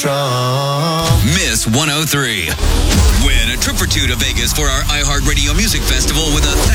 Miss 103. Win a trip or two to Vegas for our iHeartRadio Music Festival with